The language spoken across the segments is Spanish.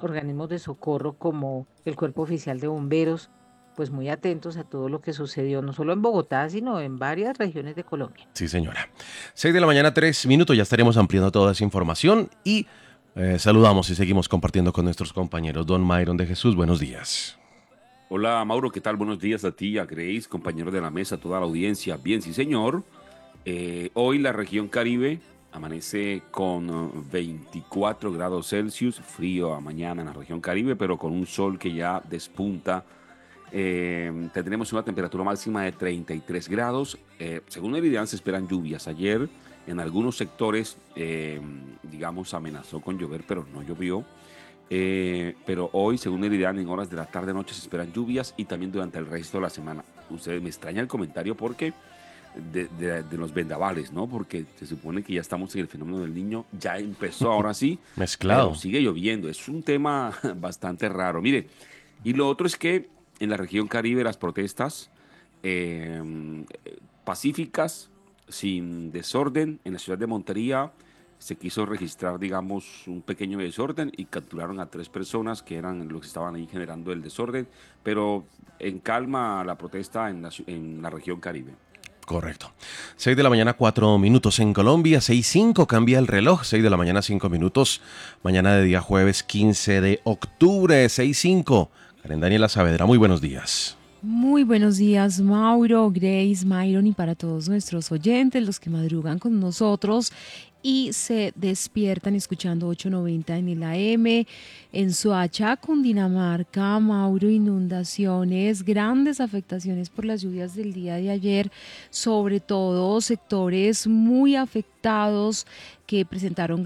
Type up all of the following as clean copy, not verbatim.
organismos de socorro como el Cuerpo Oficial de Bomberos, pues muy atentos a todo lo que sucedió, no solo en Bogotá, sino en varias regiones de Colombia. Sí, señora. 6 de la mañana, 3 minutos, ya estaremos ampliando toda esa información y saludamos y seguimos compartiendo con nuestros compañeros. Don Myron de Jesús, buenos días. Hola Mauro, ¿qué tal? Buenos días a ti, a Grace, compañeros de la mesa, a toda la audiencia. Bien, sí señor. Hoy la región Caribe amanece con 24 grados Celsius, frío a mañana en la región Caribe, pero con un sol que ya despunta. Tendremos una temperatura máxima de 33 grados. Según el IDEAN se esperan lluvias. Ayer en algunos sectores, digamos, amenazó con llover, pero no llovió. Pero hoy, según el IDEAN, en horas de la tarde-noche se esperan lluvias y también durante el resto de la semana. Ustedes me extraña el comentario porque de los vendavales, ¿no? Porque se supone que ya estamos en el fenómeno del niño, ya empezó ahora sí, pero Mezclado. sigue lloviendo. Es un tema bastante raro. Mire, y lo otro es que en la región Caribe las protestas eh, pacíficas, sin desorden, en la ciudad de Montería se quiso registrar, digamos, un pequeño desorden y capturaron a 3 personas que eran los que estaban ahí generando el desorden, pero en calma la protesta en la región Caribe. Correcto. 6 de la mañana, 4 minutos en Colombia. 6:05 cambia el reloj. 6 de la mañana, 5 minutos. Mañana de día jueves 15 de octubre. 6:05. Karen Daniela Saavedra, muy buenos días. Muy buenos días, Mauro, Grace, Myron y para todos nuestros oyentes, los que madrugan con nosotros y se despiertan escuchando 890 en el AM. En Soacha, Cundinamarca, Mauro, inundaciones, grandes afectaciones por las lluvias del día de ayer, sobre todo sectores muy afectados que presentaron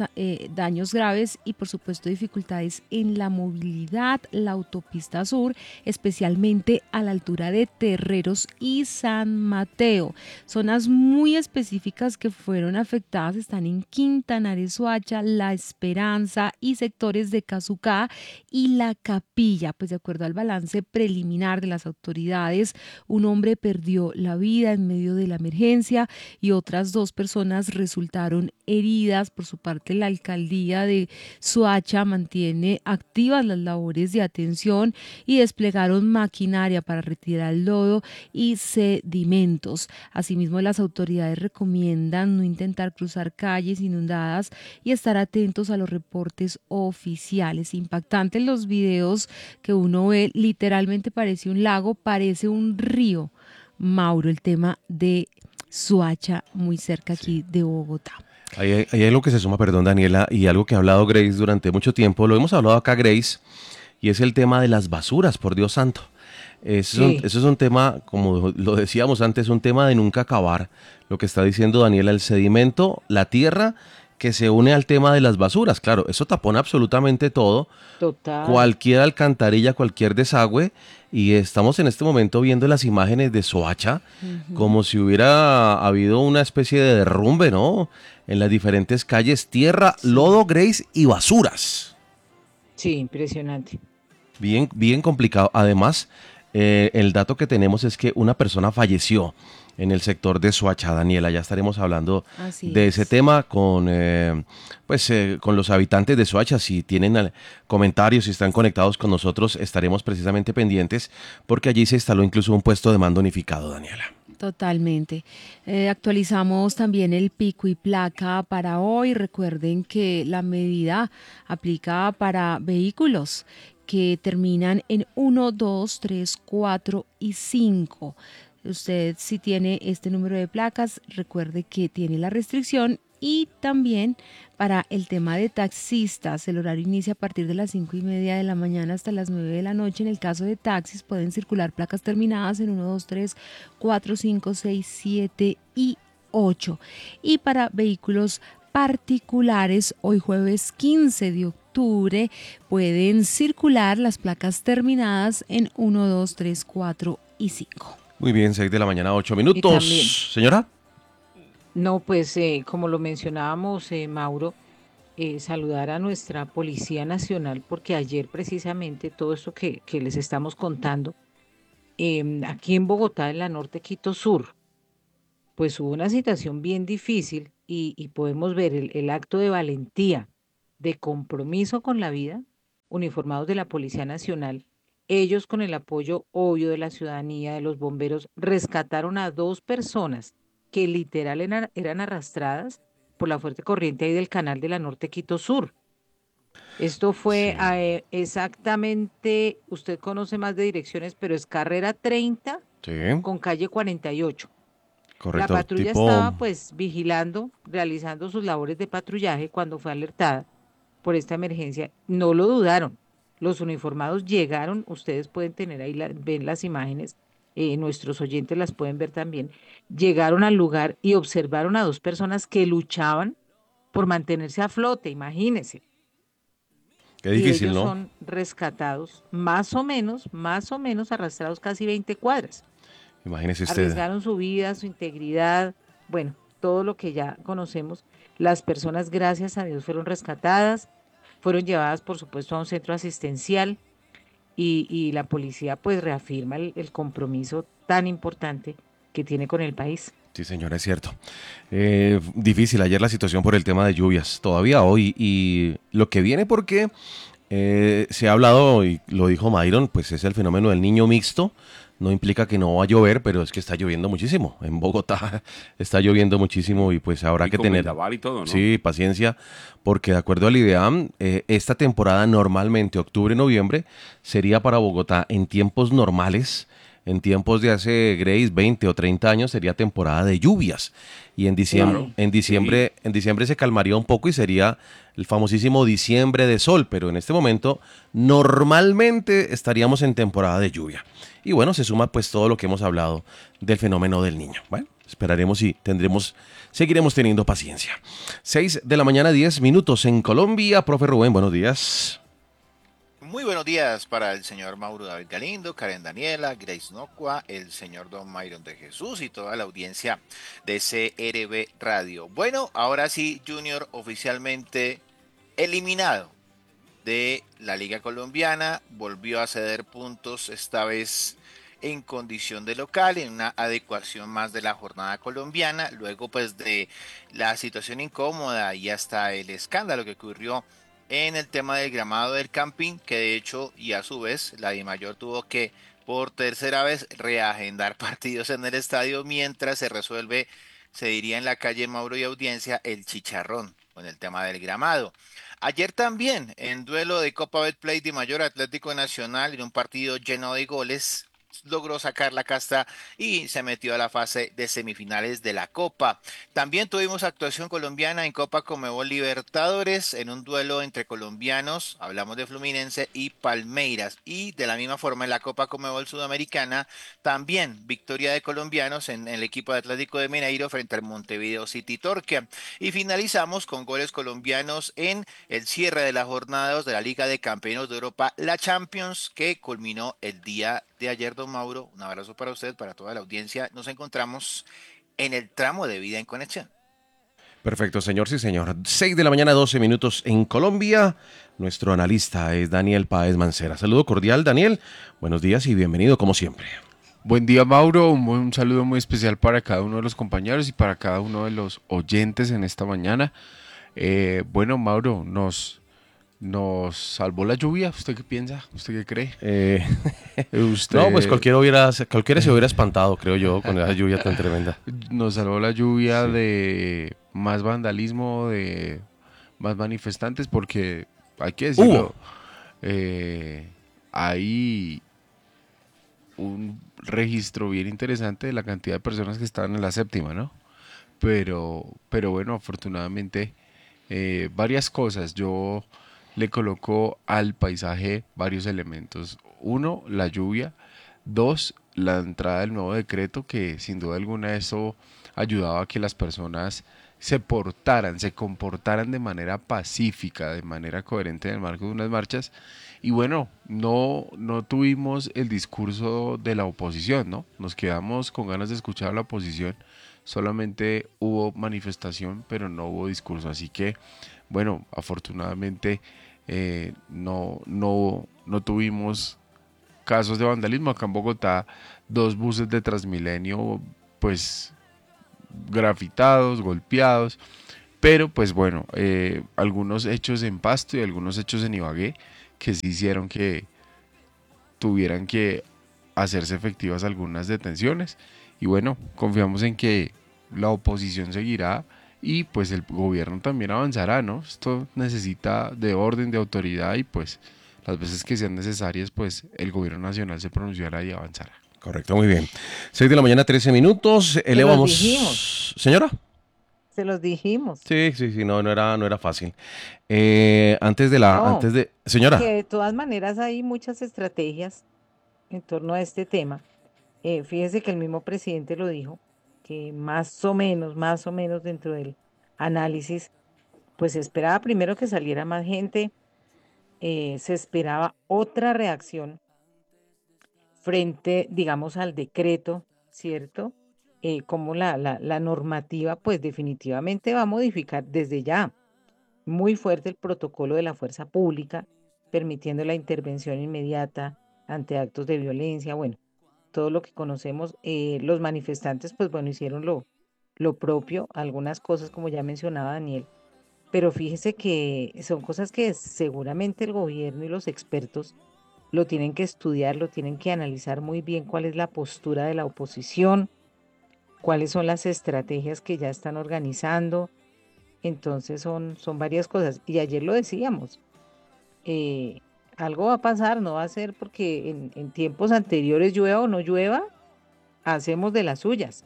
daños graves y por supuesto dificultades en la movilidad, la autopista sur, especialmente a la altura de Terreros y San Mateo. Zonas muy específicas que fueron afectadas están en Quintanares, Soacha, La Esperanza y sectores de Cazucá y La Capilla. Pues de acuerdo al balance preliminar de las autoridades, un hombre perdió la vida en medio de la emergencia y otras 2 personas resultaron heridas. Por su parte, la alcaldía de Soacha mantiene activas las labores de atención y desplegaron maquinaria para retirar el lodo y sedimentos. Asimismo, las autoridades recomiendan no intentar cruzar calles inundadas y estar atentos a los reportes oficiales. Impactantes los videos que uno ve, literalmente parece un lago, parece un río. Mauro, el tema de Soacha, muy cerca Sí. aquí de Bogotá. Ahí hay algo que se suma, perdón, Daniela, y algo que ha hablado Grace durante mucho tiempo. Lo hemos hablado acá, Grace, y es el tema de las basuras, por Dios santo. Sí, Eso es un tema, como lo decíamos antes, un tema de nunca acabar. Lo que está diciendo Daniela, el sedimento, la tierra que se une al tema de las basuras. Claro, eso tapona absolutamente todo, total. cualquier alcantarilla, cualquier desagüe, y estamos en este momento viendo las imágenes de Soacha Ujú. como si hubiera habido una especie de derrumbe, ¿no? En las diferentes calles, tierra, lodo, Sí, Grace y basuras. sí, impresionante. Bien, bien complicado. Además, el dato que tenemos es que una persona falleció en el sector de Soacha, Daniela. Ya estaremos hablando Así de ese es. tema con los habitantes de Soacha. Si tienen comentarios, si están conectados con nosotros, estaremos precisamente pendientes porque allí se instaló incluso un puesto de mando unificado, Daniela. Totalmente. Actualizamos también el pico y placa para hoy. Recuerden que la medida aplica para vehículos que terminan en 1, 2, 3, 4 y 5. Usted si tiene este número de placas, recuerde que tiene la restricción y también para el tema de taxistas, el horario inicia a partir de las 5:30 de la mañana hasta las 9 de la noche. En el caso de taxis pueden circular placas terminadas en 1, 2, 3, 4, 5, 6, 7 y 8. Y para vehículos particulares, hoy jueves 15 de octubre, pueden circular las placas terminadas en 1, 2, 3, 4 y 5. Muy bien, 6 de la mañana, ocho Y también, minutos. Señora. no, pues como lo mencionábamos, Mauro, saludar a nuestra Policía Nacional, porque ayer precisamente todo esto que les estamos contando, aquí en Bogotá, en la Norte Quito Sur, pues hubo una situación bien difícil y podemos ver el acto de valentía, de compromiso con la vida uniformados de la Policía Nacional. Ellos, con el apoyo obvio de la ciudadanía, de los bomberos, rescataron a 2 personas que literal eran arrastradas por la fuerte corriente ahí del canal de la Norte Quito Sur. Esto fue Sí, exactamente, usted conoce más de direcciones, pero es carrera 30 sí, con calle 48. La correcto. patrulla Tipo, estaba pues vigilando, realizando sus labores de patrullaje cuando fue alertada por esta emergencia. No lo dudaron. Los uniformados llegaron, ustedes pueden tener ahí, ven las imágenes, nuestros oyentes las pueden ver también. Llegaron al lugar y observaron a 2 personas que luchaban por mantenerse a flote, imagínense. qué Y difícil, ellos ¿no? son rescatados más o menos arrastrados casi 20 cuadras. Imagínese usted. Arriesgaron su vida, su integridad, bueno, todo lo que ya conocemos. Las personas, gracias a Dios, fueron rescatadas, fueron llevadas, por supuesto, a un centro asistencial y la policía pues reafirma el compromiso tan importante que tiene con el país. Sí, señor, es cierto. Difícil ayer la situación por el tema de lluvias, todavía hoy, y lo que viene porque se ha hablado, y lo dijo Myron, pues es el fenómeno del niño mixto. No implica que no va a llover, pero es que está lloviendo muchísimo. En Bogotá está lloviendo muchísimo y pues habrá Y que con tener, vendaval y todo, ¿no? sí, paciencia, porque de acuerdo al IDEAM, esta temporada normalmente, octubre-noviembre, sería para Bogotá en tiempos normales. En tiempos de hace, Grace, 20 o 30 años sería temporada de lluvias. Y Claro, sí. en diciembre se calmaría un poco y sería el famosísimo diciembre de sol. Pero en este momento normalmente estaríamos en temporada de lluvia. Y bueno, se suma pues todo lo que hemos hablado del fenómeno del niño. Bueno, esperaremos y seguiremos teniendo paciencia. 6 de la mañana, 10 minutos en Colombia. Profe Rubén, buenos días. Muy buenos días para el señor Mauro David Galindo, Karen Daniela, Grace Nocua, el señor Don Myron de Jesús y toda la audiencia de CRB Radio. Bueno, ahora sí, Junior oficialmente eliminado de la Liga Colombiana, volvió a ceder puntos, esta vez en condición de local, en una adecuación más de la jornada colombiana, luego pues de la situación incómoda y hasta el escándalo que ocurrió en el tema del gramado del Campín, que de hecho y a su vez la DIMAYOR tuvo que por tercera vez reagendar partidos en el estadio mientras se resuelve, se diría en la calle Mauro y Audiencia, el chicharrón con el tema del gramado. Ayer también, en duelo de Copa Betplay de Mayor Atlético Nacional, en un partido lleno de goles, logró sacar la casta y se metió a la fase de semifinales de la Copa. También tuvimos actuación colombiana en Copa Conmebol Libertadores en un duelo entre colombianos, hablamos de Fluminense y Palmeiras, y de la misma forma en la Copa Conmebol Sudamericana también victoria de colombianos en el equipo de Atlético de Mineiro frente al Montevideo City Torque. Y finalizamos con goles colombianos en el cierre de las jornadas de la Liga de Campeones de Europa, la Champions, que culminó el día de ayer, don Mauro. Un abrazo para usted, para toda la audiencia. Nos encontramos en el tramo de Vida en Conexión. Perfecto, señor, sí, señor. 6 de la mañana, 12 minutos en Colombia. Nuestro analista es Daniel Páez Mancera. Saludo cordial, Daniel. Buenos días y bienvenido, como siempre. Buen día, Mauro. Un saludo muy especial para cada uno de los compañeros y para cada uno de los oyentes en esta mañana. Bueno, Mauro, nos salvó la lluvia. ¿Usted qué piensa? ¿Usted qué cree? Eh, no, pues Usted cualquiera se hubiera espantado, creo yo, con esa lluvia tan tremenda. nos salvó la lluvia Sí. de más vandalismo, de más manifestantes, porque hay que Hubo. decirlo, hay un registro bien interesante de la cantidad de personas que estaban en la séptima, ¿no? Pero bueno, afortunadamente, varias cosas. Yo le coloco al paisaje varios elementos. Uno, la lluvia. Dos, la entrada del nuevo decreto, que sin duda alguna eso ayudaba a que las personas se comportaran de manera pacífica, de manera coherente en el marco de unas marchas. Y bueno, no tuvimos el discurso de la oposición, ¿no? Nos quedamos con ganas de escuchar a la oposición. Solamente hubo manifestación, pero no hubo discurso. Así que, bueno, afortunadamente no tuvimos casos de vandalismo. Acá en Bogotá, 2 buses de Transmilenio, pues grafitados, golpeados, pero pues bueno, algunos hechos en Pasto y algunos hechos en Ibagué que sí hicieron que tuvieran que hacerse efectivas algunas detenciones. Y bueno, confiamos en que la oposición seguirá y pues el gobierno también avanzará, ¿no? Esto necesita de orden, de autoridad y pues las veces que sean necesarias, pues el gobierno nacional se pronunciará y avanzará. Correcto, muy bien. 6 de la mañana, 13 minutos. Se los dijimos, Elevamos. ¿Señora? se los dijimos. Sí, no era fácil. Antes No, que señora. de todas maneras hay muchas estrategias en torno a este tema. Fíjese que el mismo presidente lo dijo, que más o menos dentro del análisis, pues se esperaba primero que saliera más gente, se esperaba otra reacción frente, digamos, al decreto, ¿cierto? Como la normativa, pues definitivamente va a modificar desde ya muy fuerte el protocolo de la fuerza pública, permitiendo la intervención inmediata ante actos de violencia, bueno, todo lo que conocemos. Los manifestantes, pues bueno, hicieron lo propio, algunas cosas como ya mencionaba Daniel, pero fíjese que son cosas que seguramente el gobierno y los expertos lo tienen que estudiar, lo tienen que analizar muy bien cuál es la postura de la oposición, cuáles son las estrategias que ya están organizando. Entonces son varias cosas. Y ayer lo decíamos, eh, algo va a pasar, no va a ser porque en tiempos anteriores llueva o no llueva, hacemos de las suyas.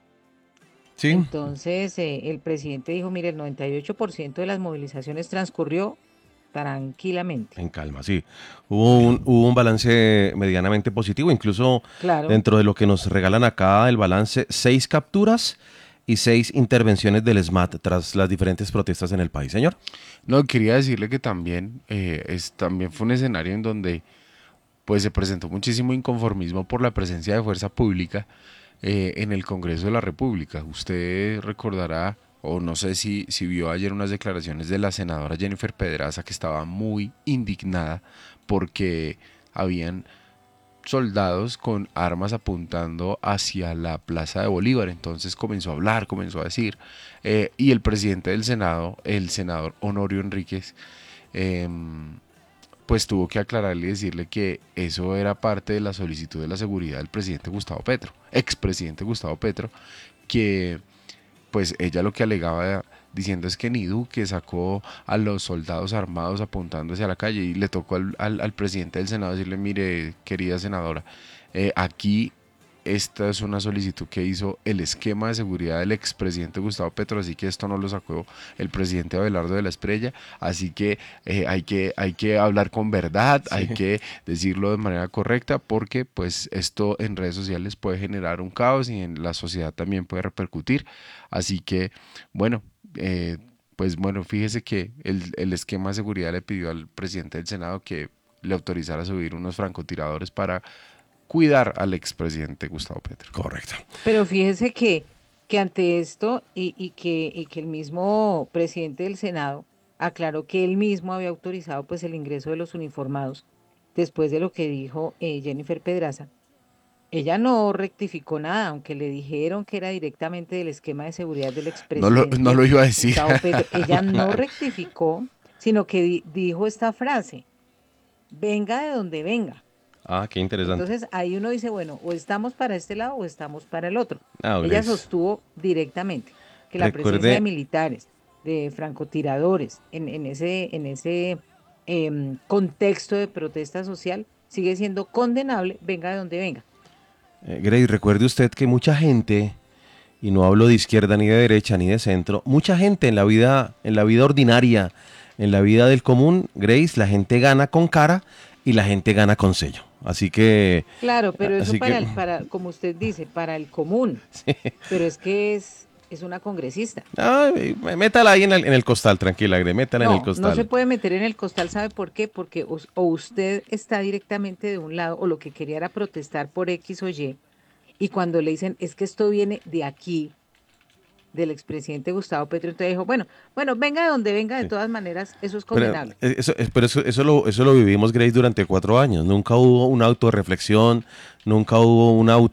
Sí, Entonces el presidente dijo, mire, el 98% de las movilizaciones transcurrió tranquilamente. en calma, sí. Hubo un balance medianamente positivo, incluso Claro, dentro de lo que nos regalan acá el balance, 6 capturas y 6 intervenciones del SMAT tras las diferentes protestas en el país, señor. No, quería decirle que también, también fue un escenario en donde pues se presentó muchísimo inconformismo por la presencia de fuerza pública en el Congreso de la República. Usted recordará, o no sé si vio ayer unas declaraciones de la senadora Jennifer Pedraza, que estaba muy indignada porque habían soldados con armas apuntando hacia la Plaza de Bolívar. Entonces comenzó a hablar, comenzó a decir, y el presidente del Senado, el senador Honorio Enríquez, eh, pues tuvo que aclararle y decirle que eso era parte de la solicitud de la seguridad del presidente Gustavo Petro, expresidente Gustavo Petro, que pues ella lo que alegaba diciendo es que ni Duque sacó a los soldados armados apuntando hacia la calle y le tocó al presidente del Senado decirle, mire, querida senadora, aquí esta es una solicitud que hizo el esquema de seguridad del expresidente Gustavo Petro, así que esto no lo sacó el presidente Abelardo de la Espriella, así que hay que hablar con verdad, Sí. hay que decirlo de manera correcta, porque pues esto en redes sociales puede generar un caos y en la sociedad también puede repercutir, así que bueno, pues bueno, fíjese que el esquema de seguridad le pidió al presidente del Senado que le autorizara a subir unos francotiradores para cuidar al expresidente Gustavo Petro. Correcto. pero fíjese que ante esto y que el mismo presidente del Senado aclaró que él mismo había autorizado pues el ingreso de los uniformados después de lo que dijo Jennifer Pedraza. Ella no rectificó nada, aunque le dijeron que era directamente del esquema de seguridad del No lo expresidente iba a decir. Gustavo Petro. Ella no rectificó, sino que dijo esta frase, venga de donde venga. Ah, qué interesante. Entonces ahí uno dice, bueno, o estamos para este lado o estamos para el otro. Ah, Ella Grace. sostuvo directamente que la presencia de Recuerde, militares, de francotiradores en ese contexto de protesta social sigue siendo condenable, venga de donde venga. Grace, recuerde usted que mucha gente, y no hablo de izquierda ni de derecha ni de centro, mucha gente en la vida ordinaria, en la vida del común, Grace, la gente gana con cara y la gente gana con sello. Así que, Claro, pero eso así que, como usted dice, para el común, pero es que es una congresista. ay, métala ahí en el costal, tranquila, Grace, métala en el No se costal. puede meter en el costal, ¿sabe por qué? Porque o usted está directamente de un lado, o lo que quería era protestar por X o y cuando le dicen, es que esto viene de aquí, del expresidente Gustavo Petro, entonces dijo, bueno, venga de donde venga, de Sí. todas maneras, eso es Pero, condenable. eso lo vivimos, Grace, durante 4 años. Nunca hubo un auto de reflexión, nunca hubo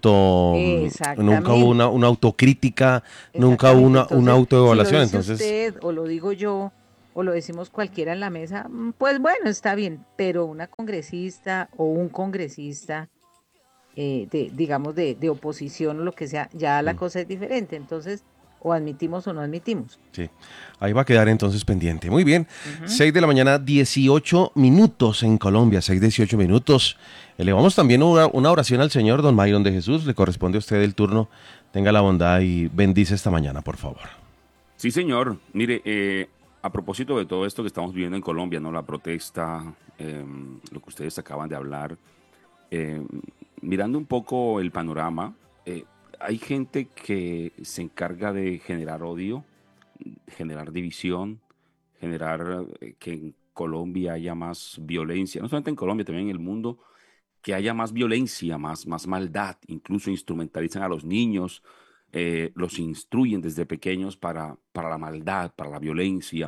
nunca hubo Exactamente, una autocrítica, nunca hubo exactamente. una Entonces, si lo autoevaluación. dice Entonces, usted o lo digo yo, o lo decimos cualquiera en la mesa, pues bueno, está bien, pero una congresista o un congresista, digamos, de oposición o lo que sea, ya la Mm, cosa es diferente. Entonces, o admitimos o no admitimos. sí, ahí va a quedar entonces pendiente. Muy bien, Ujú. 6 de la mañana, 18 minutos en Colombia, 6:18. Elevamos también una oración al Señor, don Myron de Jesús. Le corresponde a usted el turno. Tenga la bondad y bendice esta mañana, por favor. Sí, señor. Mire, a propósito de todo esto que estamos viviendo en Colombia, ¿no? La protesta, lo que ustedes acaban de hablar, eh, mirando un poco el panorama, hay gente que se encarga de generar odio, generar división, generar que en Colombia haya más violencia, no solamente en Colombia, también en el mundo, que haya más violencia, más maldad, incluso instrumentalizan a los niños, los instruyen desde pequeños para la maldad, para la violencia.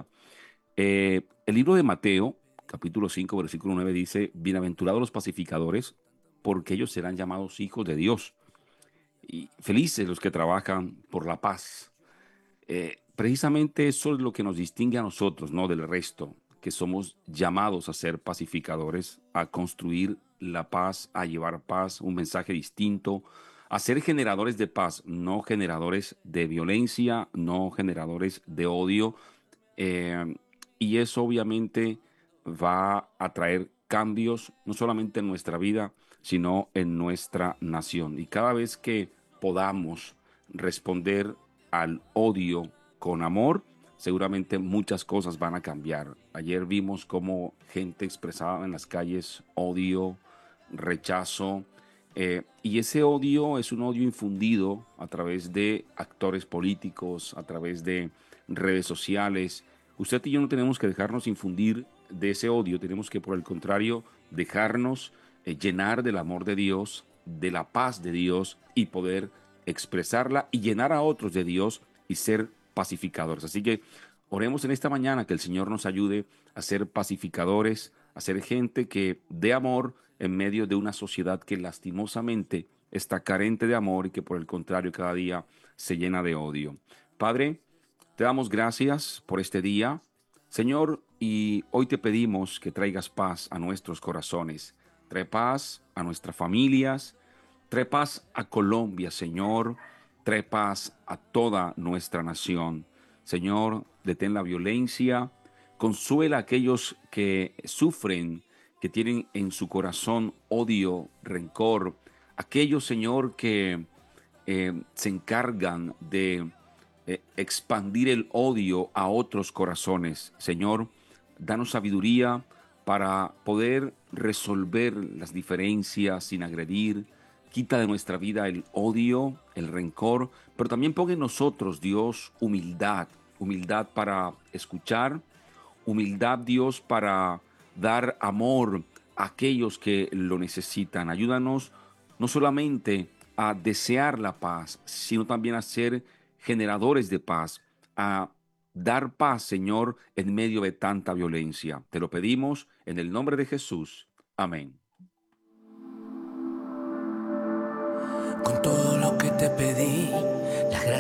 El libro de Mateo, capítulo 5 versículo 9 dice, bienaventurados los pacificadores, porque ellos serán llamados hijos de Dios. Y felices los que trabajan por la paz. Precisamente eso es lo que nos distingue a nosotros, ¿no? Del resto, que somos llamados a ser pacificadores, a construir la paz, a llevar paz, un mensaje distinto, a ser generadores de paz, no generadores de violencia, no generadores de odio. eh, y eso obviamente va a traer cambios, no solamente en nuestra vida, sino en nuestra nación. Y cada vez que podamos responder al odio con amor, seguramente muchas cosas van a cambiar. Ayer vimos cómo gente expresaba en las calles odio, rechazo, y ese odio es un odio infundido a través de actores políticos, a través de redes sociales. Usted y yo no tenemos que dejarnos infundir de ese odio, tenemos que por el contrario dejarnos llenar del amor de Dios, de la paz de Dios y poder expresarla y llenar a otros de Dios y ser pacificadores. Así que oremos en esta mañana que el Señor nos ayude a ser pacificadores, a ser gente que dé amor en medio de una sociedad que lastimosamente está carente de amor y que por el contrario cada día se llena de odio. Padre, te damos gracias por este día, Señor, y hoy te pedimos que traigas paz a nuestros corazones. Trae paz a nuestras familias, trae paz a Colombia, Señor. Trae paz a toda nuestra nación. Señor, detén la violencia, consuela a aquellos que sufren, que tienen en su corazón odio, rencor. Aquellos, Señor, que se encargan de expandir el odio a otros corazones. Señor, danos sabiduría para poder resolver las diferencias sin agredir. Quita de nuestra vida el odio, el rencor, pero también pon en nosotros, Dios, humildad. Humildad para escuchar, humildad, Dios, para dar amor a aquellos que lo necesitan. Ayúdanos no solamente a desear la paz, sino también a ser generadores de paz, a dar paz, Señor, en medio de tanta violencia. Te lo pedimos en el nombre de Jesús. Amén. Con todo lo que te pedí, las gracias